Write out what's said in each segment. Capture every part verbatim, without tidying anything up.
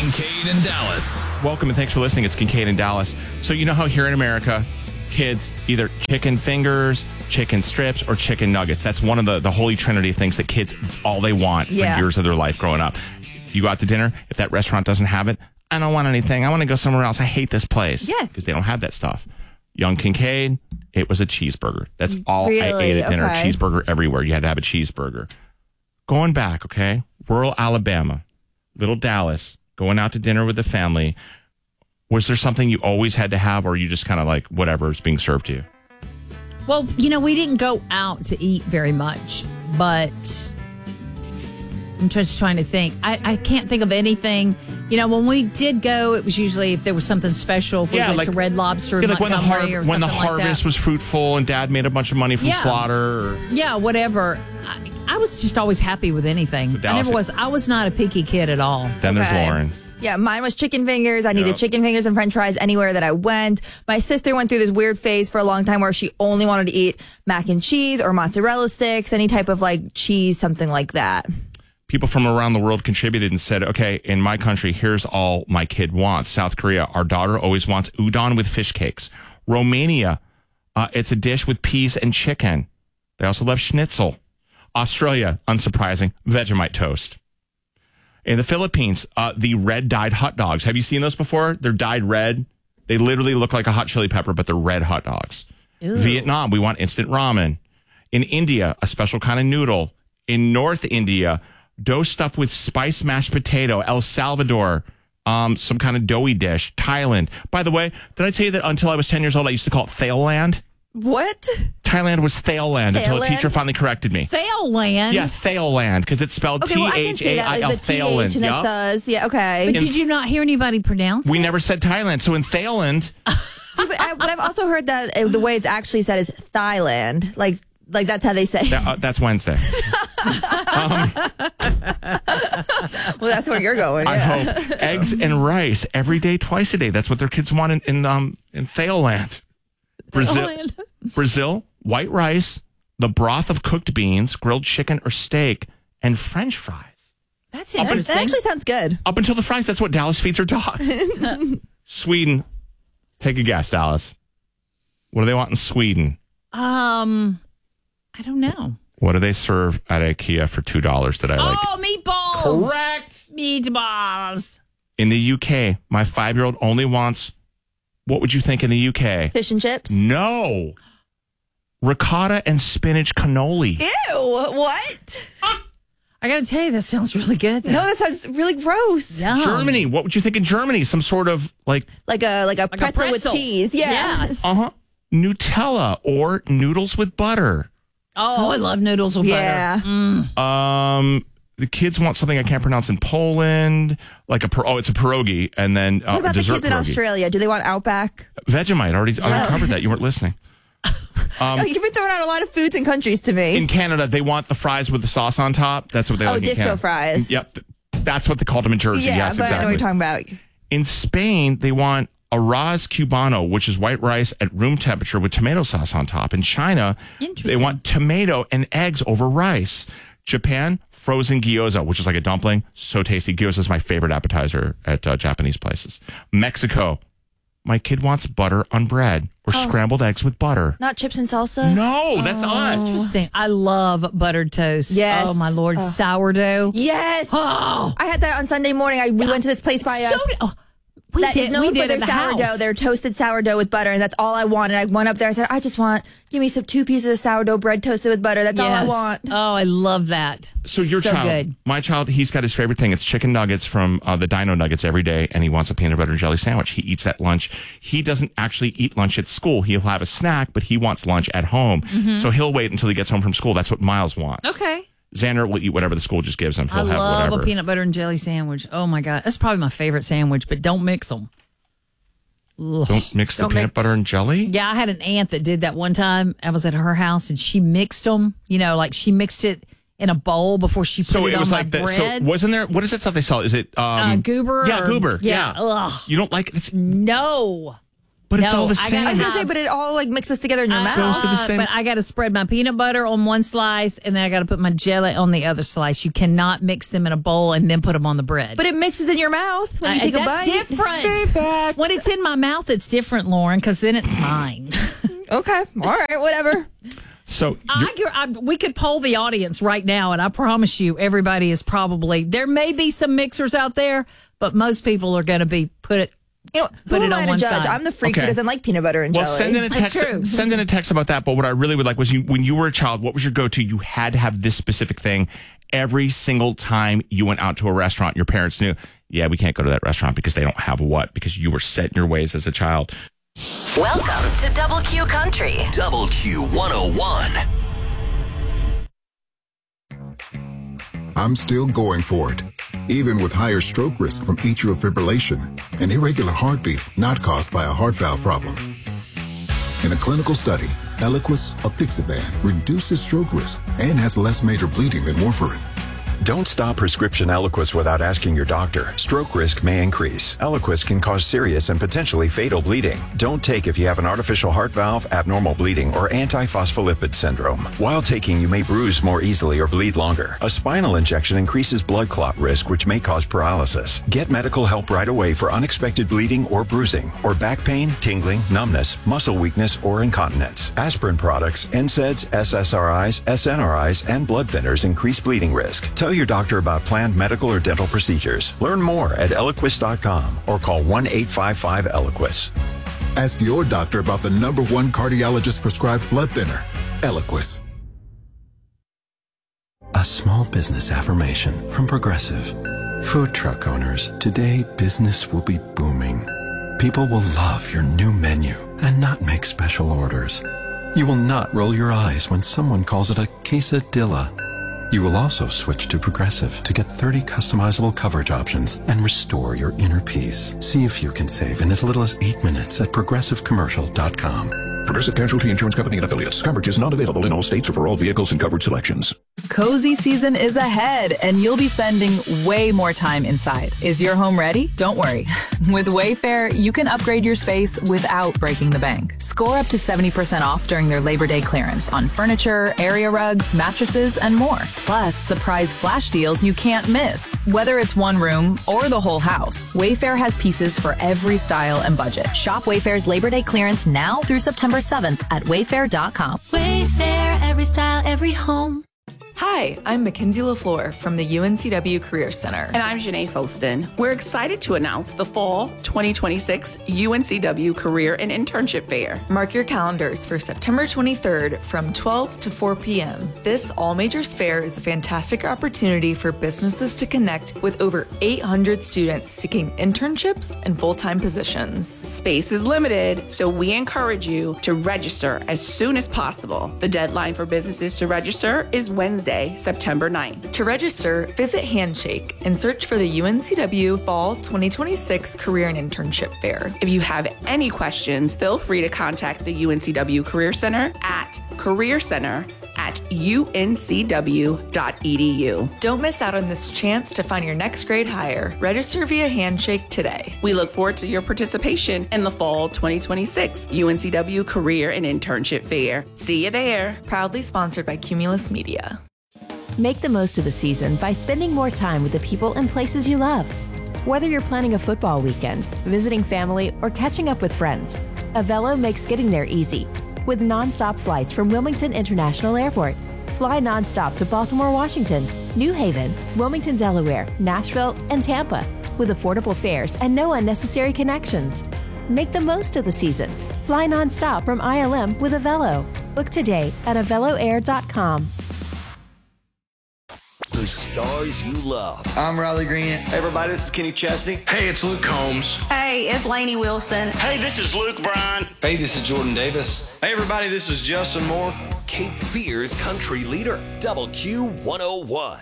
Kincaid and Dallas. Welcome and thanks for listening. It's Kincaid and Dallas. So you know how here in America, kids either chicken fingers, chicken strips, or chicken nuggets. That's one of the, the holy trinity of things that kids, it's all they want Yeah. for years of their life growing up. You go out to dinner, if that restaurant doesn't have it, I don't want anything. I want to go somewhere else. I hate this place. Yes. Because they don't have that stuff. Young Kincaid, it was a cheeseburger. That's all I Really? ate at dinner. Okay. Cheeseburger everywhere. You had to have a cheeseburger. Going back, okay? Rural Alabama, little Dallas, going out to dinner with the family. Was there something you always had to have, or you just kind of like whatever is being served to you? Well, you know, we didn't go out to eat very much, but I'm just trying to think. I, I can't think of anything. You know, when we did go, it was usually if there was something special. If we Yeah, went like- to Red Lobster, Yeah, like when the, Montgomery, har- or when the something like harvest that. was fruitful and Dad made a bunch of money from Yeah. slaughter. Or, Yeah, whatever. I, I was just always happy with anything. I Dallas- never was. I was not a picky kid at all. then there's Okay. Lauren. Yeah, mine was chicken fingers. I needed Yep. chicken fingers and french fries anywhere that I went. My sister went through this weird phase for a long time where she only wanted to eat mac and cheese or mozzarella sticks, any type of like cheese, something like that. People from around the world contributed and said, okay, in my country, here's all my kid wants. South Korea, our daughter always wants udon with fish cakes. Romania, uh, it's a dish with peas and chicken. They also love schnitzel. Australia, unsurprising, Vegemite toast. In the Philippines, uh, the red dyed hot dogs. Have you seen those before? They're dyed red. They literally look like a hot chili pepper, but they're red hot dogs. Vietnam, we want instant ramen. In India, a special kind of noodle. In North India, dough stuffed with spiced mashed potato. El Salvador, um, some kind of doughy dish. Thailand. By the way, did I tell you that until I was ten years old, I used to call it Thailand? What? Thailand was Thailand until a Thailand? teacher finally corrected me. Failland. Yeah, Thailand, because it's spelled Okay, T well, I can H see A that. I L, Like the T H Thailand. and the Yup. thus. Yeah, okay. But did you not hear anybody pronounce We it? never said Thailand. So in Thailand, See, but, I, but I've also heard that uh, the way it's actually said is Thailand. Like, like that's how they say. that, uh, that's Wednesday. Well, that's where you're going. I Yeah. hope. Eggs and rice every day, twice a day. That's what their kids want in, in, um, in Thailand. Brazil, Thailand. Brazil, white rice, the broth of cooked beans, grilled chicken or steak, and French fries. That's That interesting. actually sounds good. Up until the fries, that's what Dallas feeds her dogs. Sweden. Take a guess, Dallas. What do they want in Sweden? um, I don't know. What do they serve at IKEA for two dollars that I like? Oh, meatballs. Correct. Meatballs. In the U K, my five-year-old only wants, what would you think in the U K? Fish and chips. No. Ricotta and spinach cannoli. Ew, what? I got to tell you, that sounds really good. though. No, that sounds really gross. Yum. Germany. What would you think in Germany? Some sort of like, Like a like a, Like a pretzel, with pretzel. cheese. Yeah. Yes. uh-huh, Nutella or noodles with butter. Oh, I love noodles with Yeah. butter. Um, the kids want something I can't pronounce in Poland. Like a, per- oh, it's a pierogi. And then uh, What about the dessert kids in pierogi. Australia? Do they want Outback? Vegemite. Already, I already covered that. You weren't listening. oh, you've been throwing out a lot of foods and countries to me. In Canada, they want the fries with the sauce on top. That's what they Oh, like in disco Canada. fries. Yep. That's what they called them in Jersey. yeah, yes, but exactly. I know what you're talking about. In Spain, they want arroz cubano, which is white rice at room temperature with tomato sauce on top. In China, they Interesting. want tomato and eggs over rice. Japan, frozen gyoza, which is like a dumpling. So tasty. Gyoza is my favorite appetizer at uh, Japanese places. Mexico, my kid wants butter on bread or Oh. scrambled eggs with butter. Not chips and salsa? No, that's us. Interesting. I love buttered toast. Yes. Oh, my Lord. Oh. Sourdough. Yes. Oh. I had that on Sunday morning. I we went to this place by So us. did- oh, we that did, is known we for did their at the sourdough, house. their toasted sourdough with butter, and that's all I wanted. I went up there. I said, I just want, give me some two pieces of sourdough bread toasted with butter. That's all I Yes. want. Oh, I love that. So your so child, good. my child, he's got his favorite thing. It's chicken nuggets from uh, the Dino Nuggets every day, and he wants a peanut butter and jelly sandwich. He eats that lunch. He doesn't actually eat lunch at school. He'll have a snack, but he wants lunch at home. So he'll wait until he gets home from school. That's what Miles wants. Okay. Xander will eat whatever the school just gives him. He'll I have love whatever. a peanut butter and jelly sandwich. Oh, my God. That's probably my favorite sandwich, but don't mix them. Don't mix the Don't peanut mix. butter and jelly? Yeah, I had an aunt that did that one time. I was at her house and she mixed them. You know, like she mixed it in a bowl before she put So it, it was on like my the, so bread. wasn't there, what is that stuff they sell? Is it, um, uh, goober? Yeah, or- goober. Yeah. Yeah. Ugh. You don't like it? It's, No. But it's No, all the I same. gotta I was gonna have- say, but it all like mixes together in your Uh, mouth. Goes to the same- But I got to spread my peanut butter on one slice, and then I got to put my jelly on the other slice. You cannot mix them in a bowl and then put them on the bread. But it mixes in your mouth when you I- take a that's bite. different. When it's in my mouth, it's different, Lauren, because then it's mine. Okay, all right, whatever. So you're- I, I, we could poll the audience right now, and I promise you, everybody is probably there. May be some mixers out there, but most people are going to be put it. You know, Put who it am on I to one judge? side. I'm the freak Okay. who doesn't like peanut butter and well, jelly. send in a That's text. true. Send in a text about that. But what I really would like was you, when you were a child, what was your go-to? You had to have this specific thing every single time you went out to a restaurant. Your parents knew, yeah, we can't go to that restaurant because they don't have what? Because you were set in your ways as a child. Welcome to Double Q Country. Double Q one oh one. I'm still going for it, even with higher stroke risk from atrial fibrillation, an irregular heartbeat not caused by a heart valve problem. In a clinical study, Eliquis, apixaban, reduces stroke risk and has less major bleeding than warfarin. Don't stop prescription Eliquis without asking your doctor. Stroke risk may increase. Eliquis can cause serious and potentially fatal bleeding. Don't take if you have an artificial heart valve, abnormal bleeding, or antiphospholipid syndrome. While taking, you may bruise more easily or bleed longer. A spinal injection increases blood clot risk, which may cause paralysis. Get medical help right away for unexpected bleeding or bruising, or back pain, tingling, numbness, muscle weakness, or incontinence. Aspirin products, N SAIDs, S S R Is, S N R Is, and blood thinners increase bleeding risk. Tell your doctor about planned medical or dental procedures. Learn more at Eliquis dot com or call one eight five five Eliquis. Ask your doctor about the number one cardiologist prescribed blood thinner, Eliquis. A small business affirmation from Progressive. Food truck owners, today business will be booming. People will love your new menu and not make special orders. You will not roll your eyes when someone calls it a quesadilla. You will also switch to Progressive to get thirty customizable coverage options and restore your inner peace. See if you can save in as little as eight minutes at progressive commercial dot com. Progressive Casualty Insurance Company and affiliates. Coverage is not available in all states or for all vehicles and coverage selections. Cozy season is ahead, and you'll be spending way more time inside. Is your home ready? Don't worry. With Wayfair, you can upgrade your space without breaking the bank. Score up to seventy percent off during their Labor Day clearance on furniture, area rugs, mattresses, and more. Plus, surprise flash deals you can't miss. Whether it's one room or the whole house, Wayfair has pieces for every style and budget. Shop Wayfair's Labor Day clearance now through September seventh at wayfair dot com. Wayfair, every style, every home. Hi, I'm Mackenzie LaFleur from the U N C W Career Center. And I'm Janae Foston. We're excited to announce the fall twenty twenty-six U N C W Career and Internship Fair. Mark your calendars for September twenty-third from twelve to four p.m. This all-majors fair is a fantastic opportunity for businesses to connect with over eight hundred students seeking internships and full-time positions. Space is limited, so we encourage you to register as soon as possible. The deadline for businesses to register is Wednesday, September ninth. To register, visit Handshake and search for the U N C W Fall twenty twenty-six Career and Internship Fair. If you have any questions, feel free to contact the U N C W Career Center at Career Center at U N C W dot E D U. Don't miss out on this chance to find your next grade hire. Register via Handshake today. We look forward to your participation in the Fall twenty twenty-six U N C W Career and Internship Fair. See you there. Proudly sponsored by Cumulus Media. Make the most of the season by spending more time with the people and places you love. Whether you're planning a football weekend, visiting family, or catching up with friends, Avelo makes getting there easy. With nonstop flights from Wilmington International Airport, fly nonstop to Baltimore, Washington, New Haven, Wilmington, Delaware, Nashville, and Tampa, with affordable fares and no unnecessary connections. Make the most of the season. Fly nonstop from I L M with Avelo. Book today at avelo air dot com. The stars you love. I'm Riley Green. Hey everybody, this is Kenny Chesney. Hey, it's Luke Combs. Hey, it's Lainey Wilson. Hey, this is Luke Bryan. Hey, this is Jordan Davis. Hey everybody, this is Justin Moore. Cape Fear's country leader, Double Q one oh one.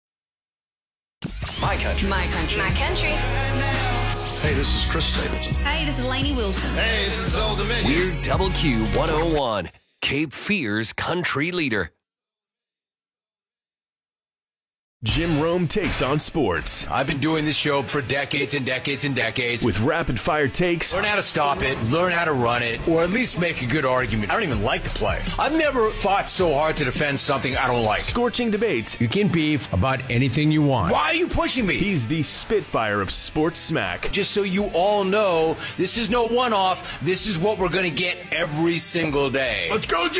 My country. My country. My country. Hey, this is Chris Stapleton. Hey, this is Lainey Wilson. Hey, this is Old Dominion. We're Double Q one oh one, Cape Fear's country leader. Jim Rome Takes on Sports. I've been doing this show for decades and decades and decades. With rapid fire takes. Learn how to stop it, learn how to run it, or at least make a good argument. I don't even like to play. I've never fought so hard to defend something I don't like. Scorching debates. You can beef about anything you want. Why are you pushing me? He's the Spitfire of sports smack. Just so you all know, this is no one-off. This is what we're going to get every single day. Let's go, Jim!